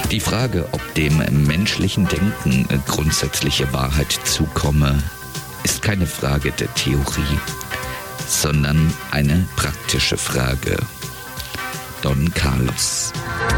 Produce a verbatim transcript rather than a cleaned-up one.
Die Frage, ob dem menschlichen Denken grundsätzliche Wahrheit zukomme, ist keine Frage der Theorie, sondern eine praktische Frage. Don Carlos.